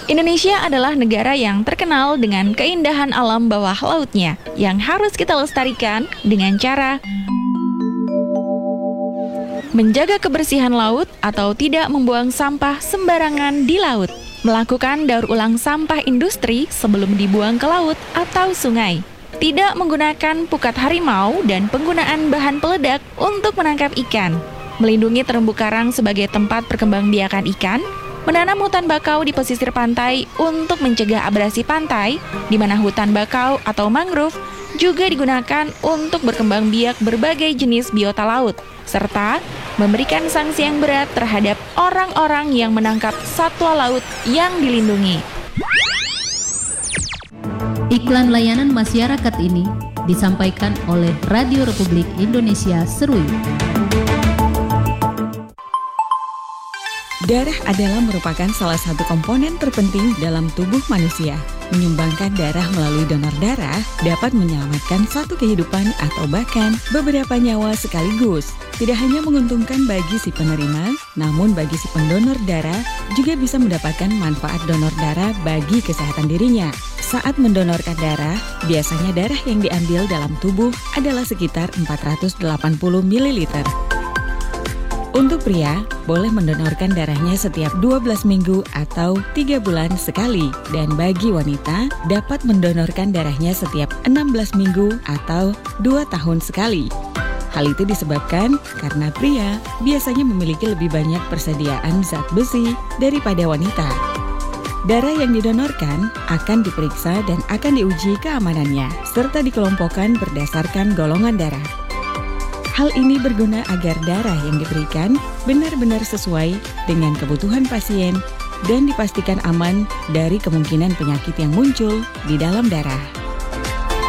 Indonesia adalah negara yang terkenal dengan keindahan alam bawah lautnya yang harus kita lestarikan dengan cara menjaga kebersihan laut atau tidak membuang sampah sembarangan di laut, melakukan daur ulang sampah industri sebelum dibuang ke laut atau sungai, tidak menggunakan pukat harimau dan penggunaan bahan peledak untuk menangkap ikan, melindungi terumbu karang sebagai tempat perkembangbiakan ikan, menanam hutan bakau di pesisir pantai untuk mencegah abrasi pantai, di mana hutan bakau atau mangrove juga digunakan untuk berkembang biak berbagai jenis biota laut, serta memberikan sanksi yang berat terhadap orang-orang yang menangkap satwa laut yang dilindungi. Iklan layanan masyarakat ini disampaikan oleh Radio Republik Indonesia Serui. Darah adalah merupakan salah satu komponen terpenting dalam tubuh manusia. Menyumbangkan darah melalui donor darah dapat menyelamatkan satu kehidupan atau bahkan beberapa nyawa sekaligus. Tidak hanya menguntungkan bagi si penerima, namun bagi si pendonor darah juga bisa mendapatkan manfaat donor darah bagi kesehatan dirinya. Saat mendonorkan darah, biasanya darah yang diambil dalam tubuh adalah sekitar 480 ml. Untuk pria, boleh mendonorkan darahnya setiap 12 minggu atau 3 bulan sekali. Dan bagi wanita, dapat mendonorkan darahnya setiap 16 minggu atau 2 tahun sekali. Hal itu disebabkan karena pria biasanya memiliki lebih banyak persediaan zat besi daripada wanita. Darah yang didonorkan akan diperiksa dan akan diuji keamanannya, serta dikelompokkan berdasarkan golongan darah. Hal ini berguna agar darah yang diberikan benar-benar sesuai dengan kebutuhan pasien dan dipastikan aman dari kemungkinan penyakit yang muncul di dalam darah.